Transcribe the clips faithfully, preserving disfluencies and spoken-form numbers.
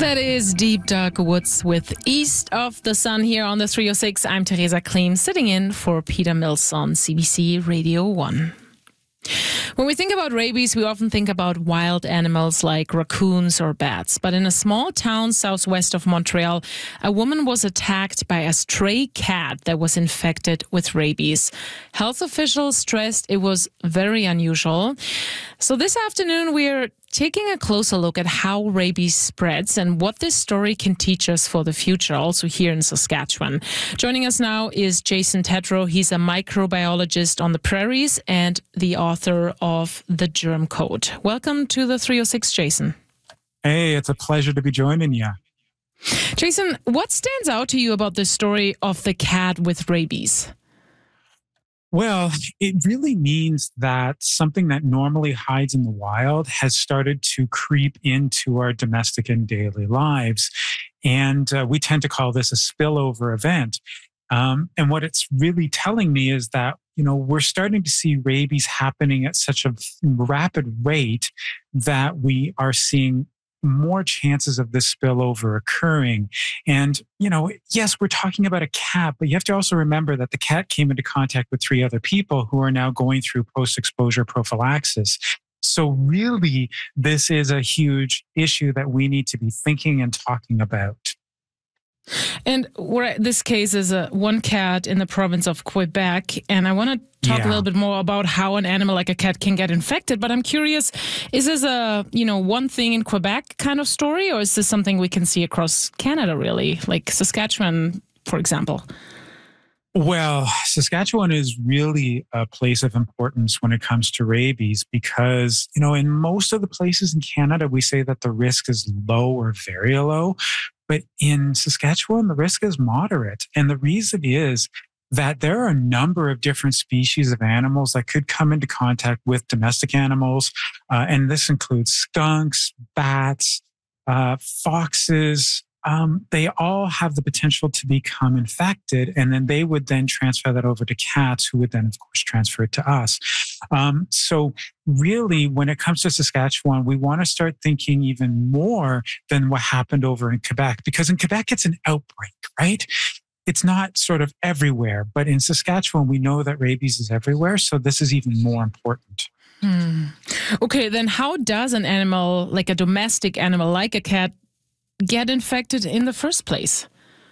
That is Deep Dark Woods with East of the Sun here on the three oh six. I'm Teresa Kleem, sitting in for Peter Mills on C B C Radio one. When we think about rabies, we often think about wild animals like raccoons or bats. But in a small town southwest of Montreal, a woman was attacked by a stray cat that was infected with rabies. Health officials stressed it was very unusual. So this afternoon, we're taking a closer look at how rabies spreads and what this story can teach us for the future, also here in Saskatchewan. Joining us now is Jason Tedrow. He's a microbiologist on the prairies and the author of The Germ Code. Welcome to the three oh six, Jason. Hey, it's a pleasure to be joining you. Jason, what stands out to you about the story of the cat with rabies? Well, it really means that something that normally hides in the wild has started to creep into our domestic and daily lives. And uh, we tend to call this a spillover event. Um, and what it's really telling me is that, you know, we're starting to see rabies happening at such a rapid rate that we are seeing more chances of this spillover occurring. And, you know, yes, we're talking about a cat, but you have to also remember that the cat came into contact with three other people who are now going through post-exposure prophylaxis. So really, this is a huge issue that we need to be thinking and talking about. And we're, this case is a one cat in the province of Quebec, and I want to talk yeah. a little bit more about how an animal like a cat can get infected. But I'm curious, is this a you know one thing in Quebec kind of story, or is this something we can see across Canada, really, like Saskatchewan, for example? Well, Saskatchewan is really a place of importance when it comes to rabies because, you know, in most of the places in Canada, we say that the risk is low or very low. But in Saskatchewan, the risk is moderate. And the reason is that there are a number of different species of animals that could come into contact with domestic animals. Uh, and this includes skunks, bats, uh, foxes. Um, they all have the potential to become infected, and then they would then transfer that over to cats, who would then, of course, transfer it to us. Um, so really, when it comes to Saskatchewan, we want to start thinking even more than what happened over in Quebec, because in Quebec, it's an outbreak, right? It's not sort of everywhere, but in Saskatchewan, we know that rabies is everywhere, so this is even more important. Hmm. Okay, then how does an animal, like a domestic animal, like a cat, get infected in the first place?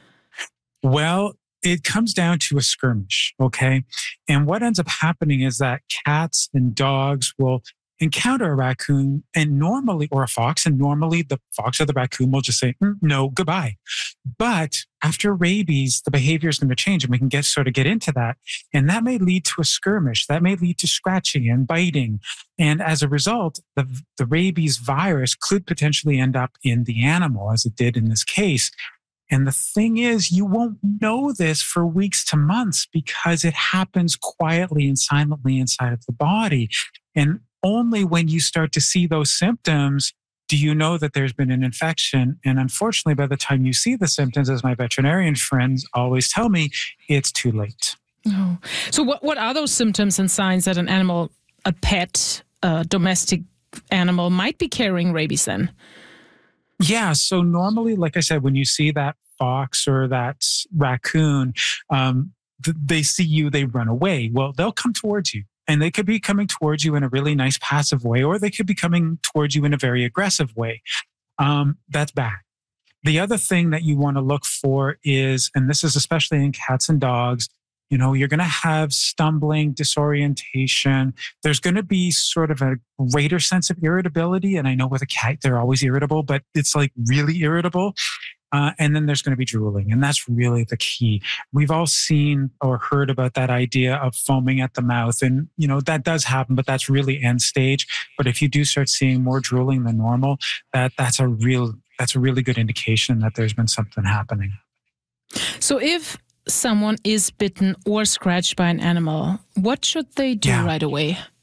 Well, it comes down to a skirmish, okay? And what ends up happening is that cats and dogs will encounter a raccoon and normally, or a fox, and normally the fox or the raccoon will just say, mm, no, goodbye. But after rabies, the behavior is going to change, and we can get sort of get into that. And that may lead to a skirmish. That may lead to scratching and biting. And as a result, the, the rabies virus could potentially end up in the animal, as it did in this case. And the thing is, you won't know this for weeks to months because it happens quietly and silently inside of the body. And only when you start to see those symptoms do you know that there's been an infection. And unfortunately, by the time you see the symptoms, as my veterinarian friends always tell me, it's too late. Oh. So what, what are those symptoms and signs that an animal, a pet, a domestic animal might be carrying rabies then? Yeah, so normally, like I said, when you see that fox or that raccoon, um, th- they see you, they run away. Well, they'll come towards you. And they could be coming towards you in a really nice passive way, or they could be coming towards you in a very aggressive way. Um, that's bad. The other thing that you want to look for is, and this is especially in cats and dogs, you know, you're going to have stumbling, disorientation. There's going to be sort of a greater sense of irritability. And I know with a cat, they're always irritable, but it's like really irritable. Uh, and then there's going to be drooling. And that's really the key. We've all seen or heard about that idea of foaming at the mouth. And, you know, that does happen, but that's really end stage. But if you do start seeing more drooling than normal, that that's a real, that's a really good indication that there's been something happening. So if someone is bitten or scratched by an animal, what should they do yeah. right away?